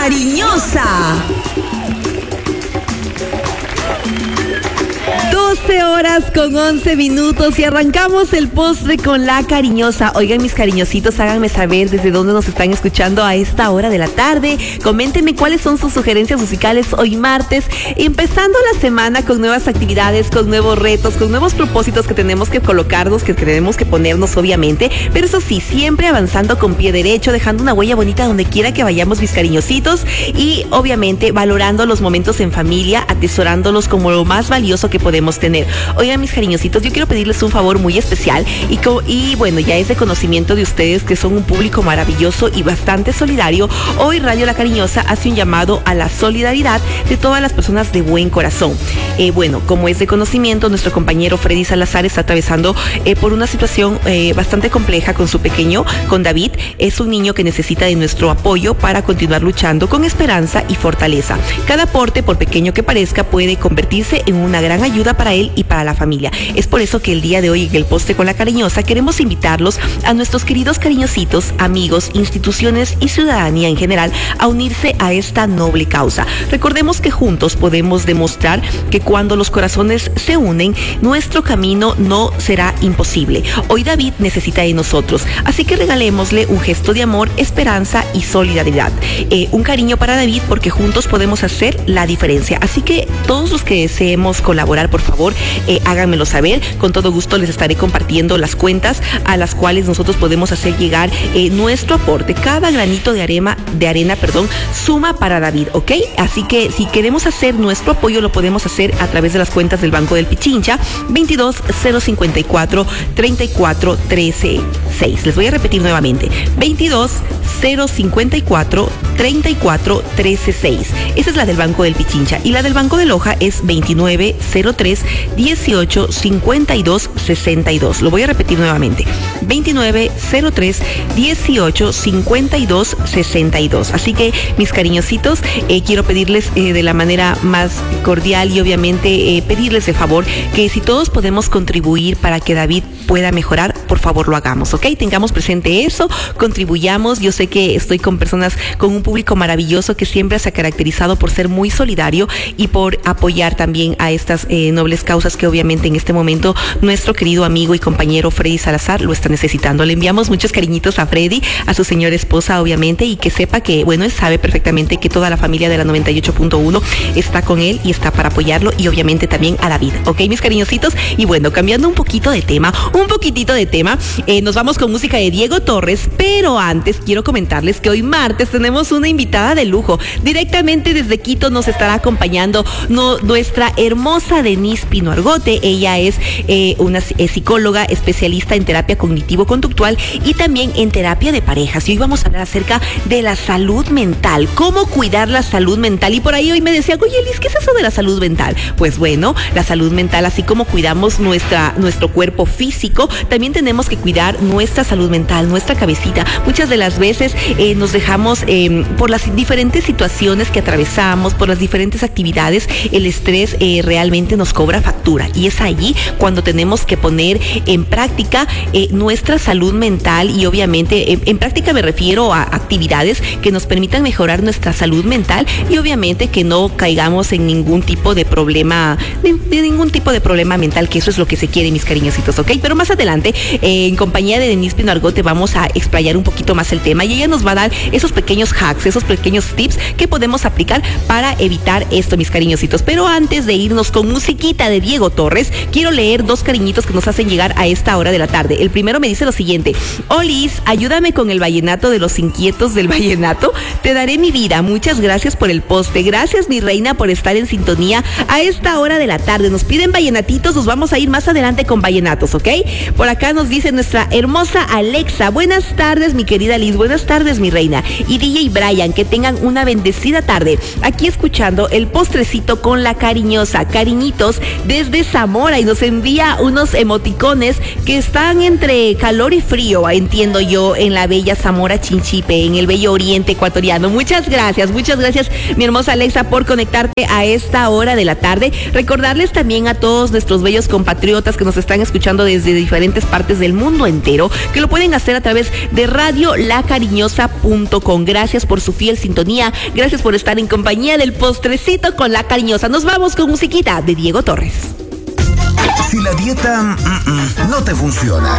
Cariñosa. 12:11 y arrancamos el postre con La Cariñosa. Oigan, mis cariñositos, háganme saber desde dónde nos están escuchando a esta hora de la tarde. Coméntenme cuáles son sus sugerencias musicales hoy martes, empezando la semana con nuevas actividades, con nuevos retos, con nuevos propósitos que tenemos que colocarnos, que tenemos que ponernos obviamente, pero eso sí, siempre avanzando con pie derecho, dejando una huella bonita donde quiera que vayamos, mis cariñositos, y obviamente valorando los momentos en familia, atesorándolos como lo más valioso que podemos tener. Oigan, mis cariñositos, yo quiero pedirles un favor muy especial y bueno, ya es de conocimiento de ustedes que son un público maravilloso y bastante solidario. Hoy Radio La Cariñosa hace un llamado a la solidaridad de todas las personas de buen corazón. Bueno, como es de conocimiento, nuestro compañero Freddy Salazar está atravesando por una situación bastante compleja con su pequeño, con David. Es un niño que necesita de nuestro apoyo para continuar luchando con esperanza y fortaleza. Cada aporte, por pequeño que parezca, puede convertirse en una gran ayuda para él y para la familia. Es por eso que el día de hoy en el Postre con La Cariñosa queremos invitarlos a nuestros queridos cariñositos, amigos, instituciones y ciudadanía en general a unirse a esta noble causa. Recordemos que juntos podemos demostrar que cuando los corazones se unen, nuestro camino no será imposible. Hoy David necesita de nosotros, así que regalémosle un gesto de amor, esperanza y solidaridad. Un cariño para David, porque juntos podemos hacer la diferencia. Así que todos los que deseemos colaborar, por favor, háganmelo saber. Con todo gusto les estaré compartiendo las cuentas a las cuales nosotros podemos hacer llegar nuestro aporte. Cada granito de arena, suma para David, ¿ok? Así que si queremos hacer nuestro apoyo, lo podemos hacer a través de las cuentas del Banco del Pichincha, 22-054-34-13-6. Les voy a repetir nuevamente, 22-054-34-13-6. Esa es la del Banco del Pichincha. Y la del Banco de Loja es 2903-1852-62. Lo voy a repetir nuevamente, 2903-1852-62. Así que, mis cariñositos, quiero pedirles de la manera más cordial y obviamente pedirles de favor que si todos podemos contribuir para que David pueda mejorar, por favor lo hagamos, ¿ok? Tengamos presente eso, contribuyamos. Yo sé que estoy con personas, con un público maravilloso que siempre se ha caracterizado por ser muy solidario y por apoyar también a estas nobles causas que obviamente en este momento nuestro querido amigo y compañero Freddy Salazar lo está necesitando. Le enviamos muchos cariñitos a Freddy, a su señora esposa obviamente, y que sepa que, bueno, él sabe perfectamente que toda la familia de la 98.1 está con él y está para apoyarlo, y obviamente también a David, ¿ok, mis cariñositos? Y bueno, cambiando un poquitito de tema, nos vamos con música de Diego Torres, pero antes quiero comentarles que hoy martes tenemos una invitada de lujo. Directamente desde Quito nos estará acompañando nuestra hermosa Denise Pino Argote. Ella es una psicóloga especialista en terapia cognitivo-conductual y también en terapia de parejas. Y hoy vamos a hablar acerca de la salud mental, cómo cuidar la salud mental. Y por ahí hoy me decían, oye Liz, ¿qué es eso de la salud mental? Pues bueno, la salud mental, así como cuidamos nuestro cuerpo físico, también tenemos que cuidar nuestra salud mental, nuestra cabecita. Muchas de las veces nos dejamos por las diferentes situaciones que atravesamos, por las diferentes actividades, el estrés realmente nos cobra factura, y es allí cuando tenemos que poner en práctica nuestra salud mental. Y obviamente en práctica me refiero a actividades que nos permitan mejorar nuestra salud mental, y obviamente que no caigamos en ningún tipo de problema, de ningún tipo de problema mental, que eso es lo que se quiere, mis cariñositos, ¿ok? Pero más adelante, en compañía de Denise Pino Argote, vamos a explayar un poquito más el tema, y ella nos va a dar esos pequeños hacks, esos pequeños tips que podemos aplicar para evitar esto, mis cariñositos. Pero antes de irnos con musiquita de Diego Torres, quiero leer dos cariñitos que nos hacen llegar a esta hora de la tarde. El primero me dice lo siguiente: Olis, ayúdame con el vallenato de los inquietos del vallenato. Te daré mi vida. Muchas gracias por el poste. Gracias, mi reina, por estar en sintonía a esta hora de la tarde. Nos piden vallenatitos, nos vamos a ir más adelante con vallenatos, ¿ok? Por acá nos dice nuestra hermosa Alexa: buenas tardes, mi querida Liz. Buenas tardes, mi reina. Y DJ Brian, que tengan una bendecida tarde. Aquí escuchando el postrecito con La Cariñosa. Cariñitos desde Zamora, y nos envía unos emoticones que están entre calor y frío, entiendo yo, en la bella Zamora Chinchipe, en el bello oriente ecuatoriano. Muchas gracias, mi hermosa Alexa, por conectarte a esta hora de la tarde. Recordarles también a todos nuestros bellos compatriotas que nos están escuchando desde diferentes partes partes del mundo entero, que lo pueden hacer a través de radiolacariñosa.com. Gracias por su fiel sintonía, gracias por estar en compañía del postrecito con La Cariñosa. Nos vamos con musiquita de Diego Torres. Si la dieta no te funciona,